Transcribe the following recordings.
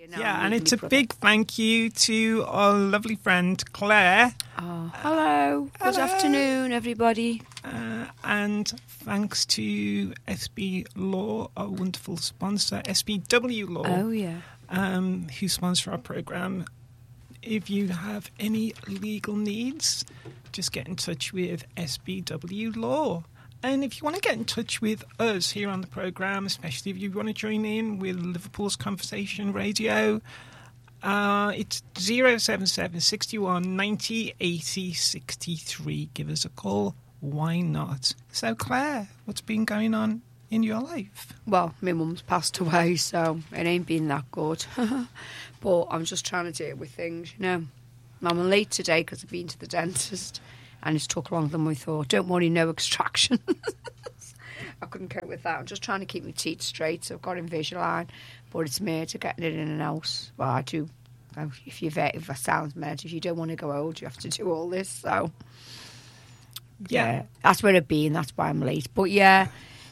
Yeah, and it's a big thank you to our lovely friend Claire. Oh, hello. Good afternoon, everybody. And thanks to SB Law, our wonderful sponsor, SBW Law. Oh, yeah. Who sponsor our programme. If you have any legal needs, just get in touch with SBW Law. And if you want to get in touch with us here on the programme, especially if you want to join in with Liverpool's Conversation Radio, it's 077 61 90 80 63. Give us a call. Why not? So, Claire, what's been going on in your life? Well, my mum's passed away, so it ain't been that good. But I'm just trying to deal with things, you know. I'm late today because I've been to the dentist and it's took longer than we thought. Don't worry, no extraction. I couldn't cope with that. I'm just trying to keep my teeth straight. So I've got Invisalign, but it's made to getting it in and out. Well, I do. If that sounds mad, if you don't want to go old, you have to do all this. So, yeah, that's where I've been. That's why I'm late. But she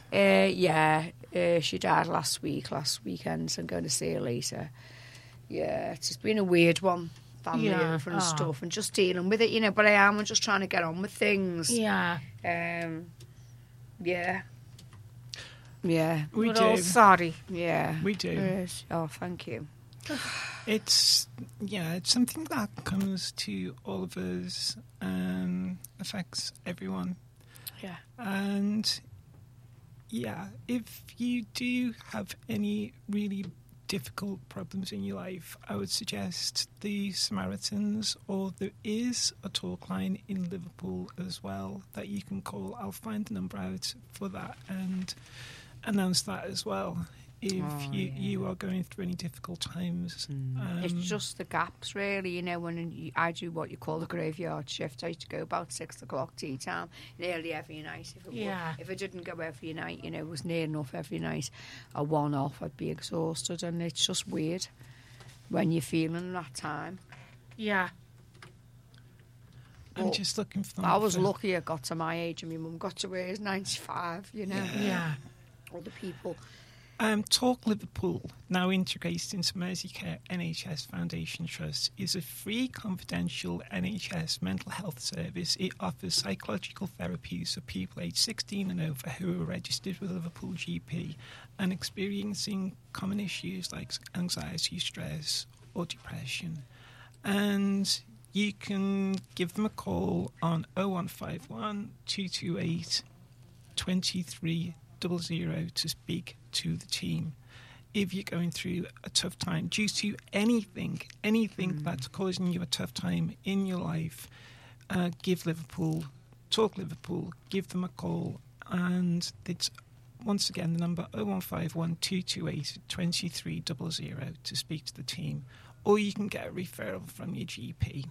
died last weekend, so I'm going to see her later. Yeah, it's just been a weird one. Family over and stuff, and just dealing with it, you know. But I'm just trying to get on with things. Yeah. Yeah. We're all sorry. Yeah. We do. Oh, thank you. It's something that comes to all of us and affects everyone. Yeah. And if you do have any really difficult problems in your life, I would suggest the Samaritans, or there is a talk line in Liverpool as well that you can call. I'll find the number out for that and announce that as well. If you are going through any difficult times. It's just the gaps, really, you know, when I do what you call the graveyard shift. I used to go about 6 o'clock tea time nearly every night. If I didn't go every night, you know, it was near enough every night. A one-off, I'd be exhausted, and it's just weird when you're feeling that time. Yeah. I'm just looking for... I was lucky I got to my age, and my mum got to where is 95, you know. Yeah. Other people... Talk Liverpool, now integrated into Merseycare NHS Foundation Trust, is a free, confidential NHS mental health service. It offers psychological therapies for people aged 16 and over who are registered with Liverpool GP and experiencing common issues like anxiety, stress or depression. And you can give them a call on 0151 228 2300 to speak to the team. If you're going through a tough time due to anything that's causing you a tough time in your life, give Liverpool, Talk Liverpool, give them a call, and it's once again the number 0151 228 2300 to speak to the team, or you can get a referral from your GP.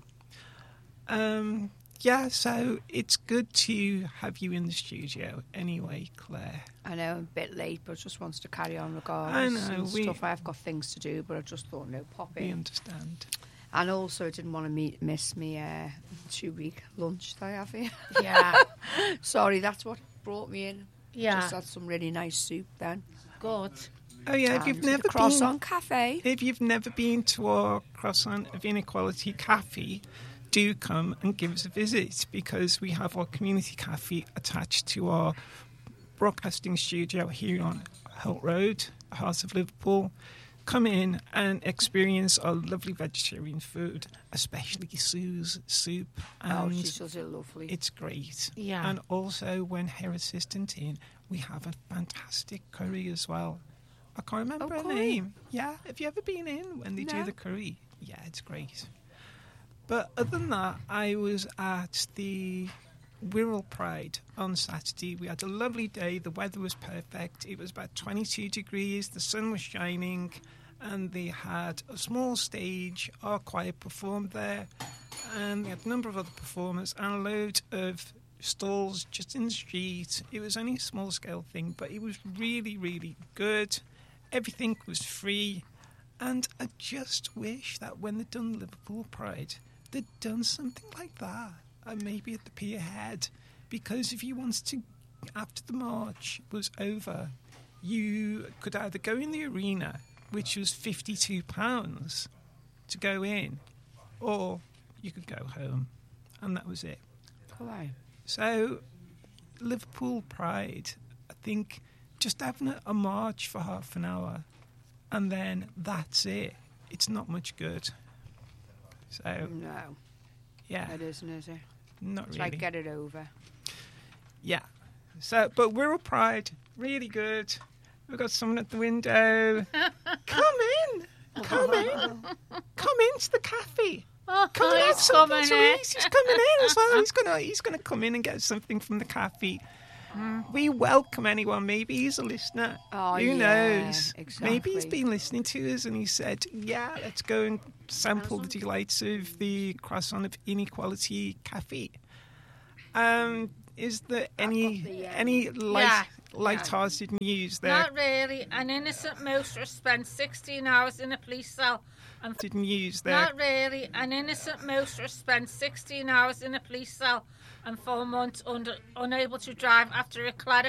So it's good to have you in the studio anyway, Claire. I know I'm a bit late, but I just wanted to carry on regardless. I know. I've got things to do, but I just thought, no, pop in. We understand. And also, I didn't want to miss me 2-week lunch that I have here. Yeah. Sorry, that's what brought me in. Yeah. Just had some really nice soup then. Good. Oh yeah, if you've never Croissant Cafe. If you've never been to our Croissant of Inequality Cafe, do come and give us a visit, because we have our community cafe attached to our broadcasting studio here on Holt Road, heart of Liverpool. Come in and experience our lovely vegetarian food, especially Sue's soup. And she does it lovely. It's great. Yeah. And also, when her assistant in, we have a fantastic curry as well. I can't remember her name. Yeah, have you ever been in when they do the curry? Yeah, it's great. But other than that, I was at the Wirral Pride on Saturday. We had a lovely day. The weather was perfect. It was about 22 degrees. The sun was shining. And they had a small stage. Our choir performed there. And they had a number of other performers and a load of stalls just in the street. It was only a small-scale thing, but it was really, really good. Everything was free. And I just wish that when they'd done Liverpool Pride, they'd done something like that, and maybe at the Pier Head, because if you wanted to, after the march was over, you could either go in the arena which was £52 to go in, or you could go home, and that was it. Right. So Liverpool Pride, I think, just having a march for half an hour, and then that's it. It's not much good. So No, yeah, it isn't, is it? not It's really. like, get it over. Yeah. So, but Wirral Pride, really good. We've got someone at the window. Come in. Come into the cafe. Come and have He's something coming to in. eat. He's coming in as well. He's gonna come in and get something from the cafe. We welcome anyone. Maybe he's a listener. Oh, Who yeah, knows? exactly. Maybe he's been listening to us and he said, "Yeah, let's go and sample the delights of the Croissant of Inequality Cafe." Is there any light-hearted news there? Not really. An innocent motorist spent 16 hours in a police cell. News there. Not really. An innocent motorist spent 16 hours in a police cell and 4 months unable to drive after a